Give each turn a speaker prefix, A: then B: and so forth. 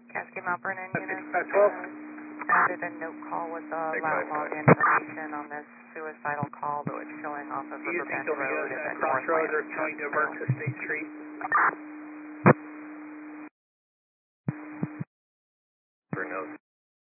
A: Cascade Mount Vernon unit.
B: 6512.
A: Added a note call with route log information on this suicidal call, though it's showing off of
B: Using
A: Riverbend
B: Toledo
A: Road as a
B: Crossroads or
A: northwest
B: trying to avert to State Street.